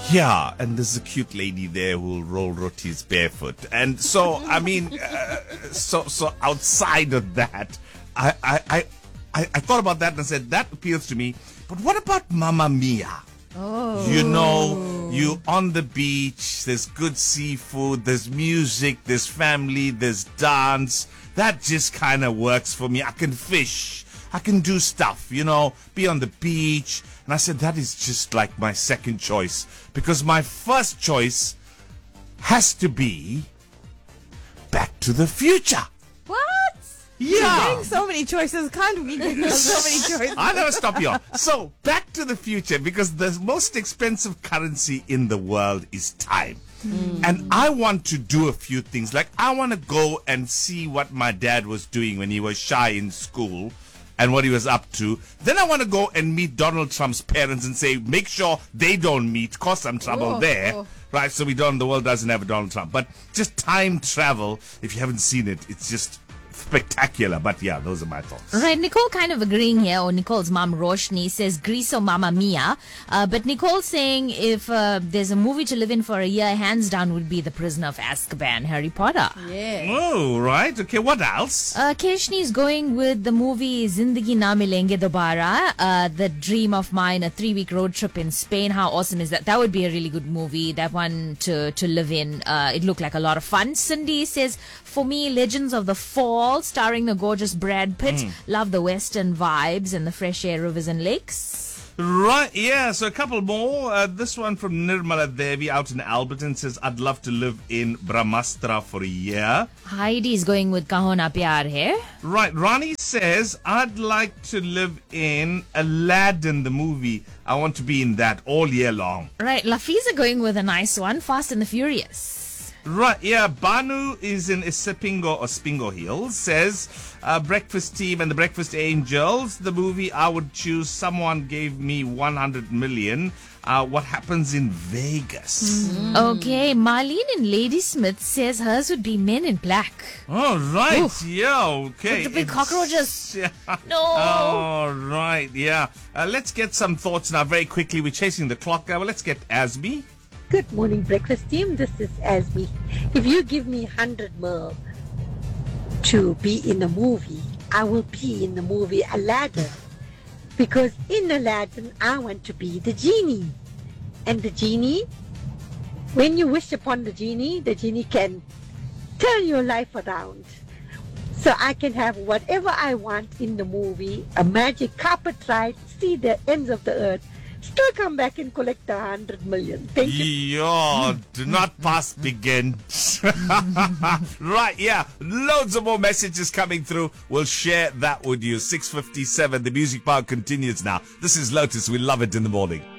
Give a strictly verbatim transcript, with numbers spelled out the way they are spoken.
Yeah, and there's a cute lady there who'll roll rotis barefoot. And so, I mean, uh, so so outside of that, I, I, I, I I thought about that and I said, that appeals to me. But what about Mamma Mia? Oh. You know, you on the beach, there's good seafood, there's music, there's family, there's dance. That just kind of works for me. I can fish. I can do stuff, you know, be on the beach. And I said, that is just like my second choice. Because my first choice has to be Back to the Future. What? Yeah. You're getting so many choices. Can't we get so many choices? I never stop you. So, Back to the Future, because the most expensive currency in the world is time. Mm. And I want to do a few things. Like, I want to go and see what my dad was doing when he was shy in school and what he was up to. Then I want to go and meet Donald Trump's parents and say, make sure they don't meet, cause some trouble oh, there. Oh. Right, so we don't, the world doesn't have a Donald Trump. But just time travel, if you haven't seen it, it's just spectacular. But yeah, those are my thoughts. Right, Nicole kind of agreeing here, or Nicole's mom Roshni says Grease or Mamma Mia. Uh, but Nicole saying if uh, there's a movie to live in for a year, hands down would be The Prisoner of Azkaban, Harry Potter. Yeah. Oh, right. Okay, what else? Uh, Keshni is going with the movie Zindagi Na Milenge Dobara, uh, The Dream of Mine, a three-week road trip in Spain. How awesome is that? That would be a really good movie, that one to, to live in. Uh, it looked like a lot of fun. Cindy says, for me, Legends of the Fall, starring the gorgeous Brad Pitt. Mm. Love the western vibes and the fresh air, rivers and lakes. Right, yeah, so a couple more. Uh, this one from Nirmala Devi out in Alberton says, I'd love to live in Brahmastra for a year. Heidi is going with Kahona Pyar Hai. Right, Ronnie says, I'd like to live in Aladdin, the movie. I want to be in that all year long. Right, Lafiza going with a nice one, Fast and the Furious. Right, yeah, Banu is in Isipingo or Spingo Hills, says, uh, Breakfast Team and the Breakfast Angels, the movie I would choose, someone gave me one hundred million. Uh, what happens in Vegas? Mm-hmm. Okay, Marlene in Ladysmith says hers would be Men in Black. Oh, right, Oof. yeah, okay. With the big cockroaches. Yeah. No. All right, yeah. Uh, let's get some thoughts now very quickly. We're chasing the clock. Uh, well, let's get Azmi. Good morning, breakfast team. This is Azmi. If you give me one hundred mil to be in a movie, I will be in the movie Aladdin. Because in Aladdin, I want to be the genie. And the genie, when you wish upon the genie, the genie can turn your life around. So I can have whatever I want in the movie, a magic carpet ride, see the ends of the earth, still come back and collect the hundred million. Thank you. Yo, do not pass begin. Right, yeah. Loads of more messages coming through. We'll share that with you. six fifty-seven. The Music Power continues now. This is Lotus. We love it in the morning.